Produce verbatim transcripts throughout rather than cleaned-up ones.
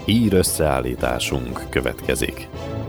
Hír összeállításunk következik.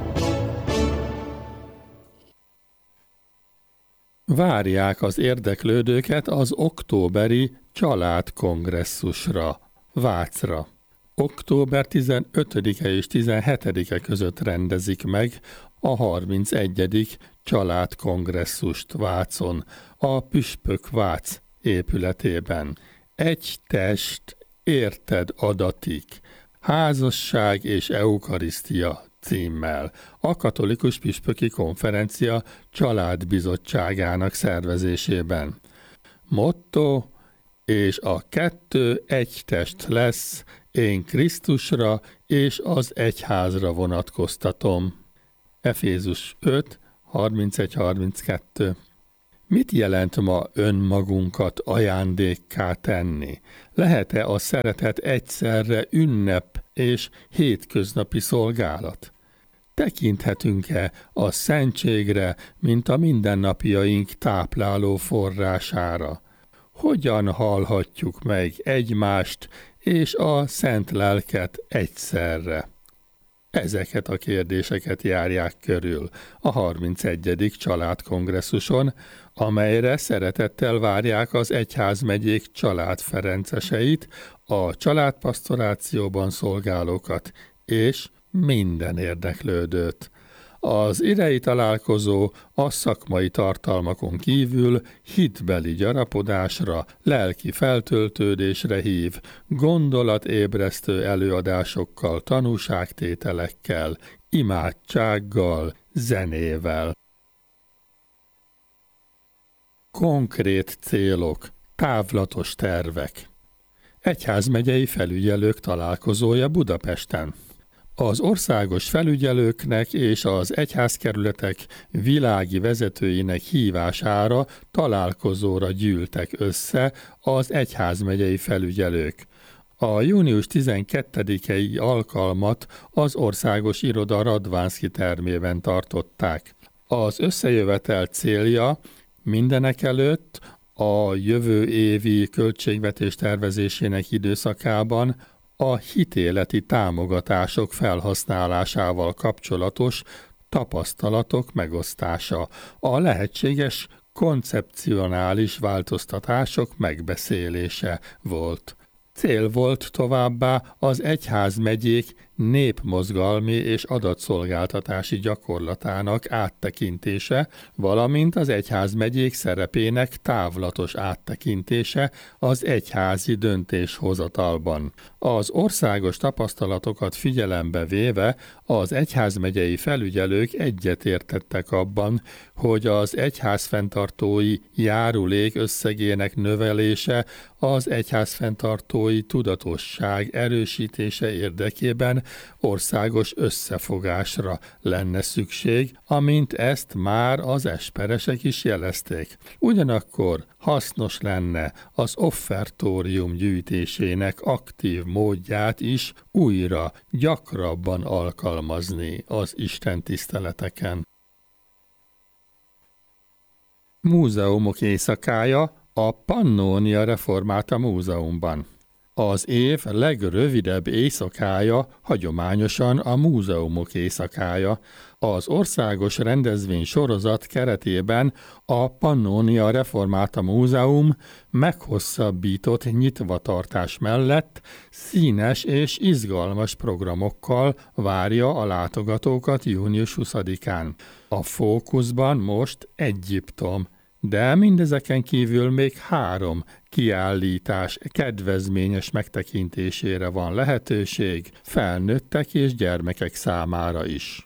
Várják az érdeklődőket az októberi családkongresszusra, Vácra. október tizenötödike és tizenhetedike között rendezik meg a harmincegyedik családkongresszust Vácon, a Püspök Vác épületében. Egy test, érted adatik, házasság és eukarisztia címmel a Katolikus Püspöki Konferencia családbizottságának szervezésében. Motto: és a kettő egy test lesz, én Krisztusra és az egyházra vonatkoztatom. Efézus öt, harmincegy harminckettő. Mit jelent ma önmagunkat ajándékká tenni? Lehet-e a szeretet egyszerre ünnep és hétköznapi szolgálat? Tekinthetünk-e a szentségre, mint a mindennapjaink tápláló forrására? Hogyan hallhatjuk meg egymást és a Szent Lelket egyszerre? Ezeket a kérdéseket járják körül a harmincegyedik családkongresszuson, amelyre szeretettel várják az egyházmegyék családferenceseit, a családpastorációban szolgálókat és minden érdeklődőt. Az idei találkozó a szakmai tartalmakon kívül hitbeli gyarapodásra, lelki feltöltődésre hív, gondolatébresztő előadásokkal, tanúságtételekkel, imádsággal, zenével. Konkrét célok, távlatos tervek. Egyházmegyei felügyelők találkozója Budapesten. Az országos felügyelőknek és az egyházkerületek világi vezetőinek hívására találkozóra gyűltek össze az egyházmegyei felügyelők. A június tizenkettedikei alkalmat az Országos Iroda Radvánszky termében tartották. Az összejövetel célja mindenekelőtt a jövő évi költségvetés tervezésének időszakában a hitéleti támogatások felhasználásával kapcsolatos tapasztalatok megosztása, a lehetséges koncepcionális változtatások megbeszélése volt. Cél volt továbbá az egyházmegyék népmozgalmi és adatszolgáltatási gyakorlatának áttekintése, valamint az egyházmegyék szerepének távlatos áttekintése az egyházi döntéshozatalban. Az országos tapasztalatokat figyelembe véve az egyházmegyei felügyelők egyetértettek abban, hogy az egyházfenntartói járulék összegének növelése az egyházfenntartói tudatosság erősítése érdekében országos összefogásra lenne szükség, amint ezt már az esperesek is jelezték. Ugyanakkor hasznos lenne az offertórium gyűjtésének aktív módját is újra, gyakrabban alkalmazni az istentiszteleteken. Múzeumok éjszakája a Pannónia Reformata Múzeumban. Az év legrövidebb éjszakája hagyományosan a múzeumok éjszakája. Az országos rendezvény sorozat keretében a Pannónia Reformata Múzeum meghosszabbított nyitvatartás mellett színes és izgalmas programokkal várja a látogatókat június huszadikán. A fókuszban most Egyiptom, de mindezeken kívül még három kiállítás kedvezményes megtekintésére van lehetőség felnőttek és gyermekek számára is.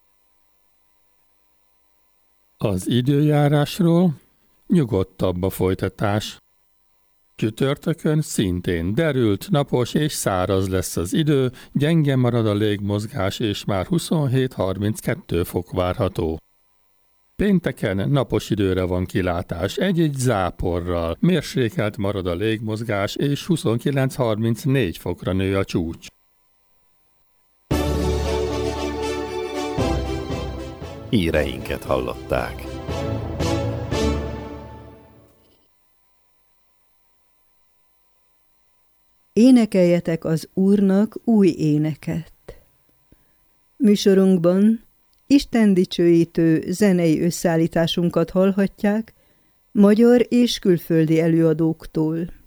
Az időjárásról nyugodtabb a folytatás. Csütörtökön szintén derült, napos és száraz lesz az idő, gyenge marad a légmozgás és már huszonhét harminckettő fok várható. Pénteken napos időre van kilátás, egy-egy záporral, mérsékelt marad a légmozgás és huszonkilenc harmincnégy fokra nő a csúcs. Híreinket hallották. Énekeljetek az Úrnak új éneket. Műsorunkban Isten dicsőítő zenei összeállításunkat hallhatják magyar és külföldi előadóktól.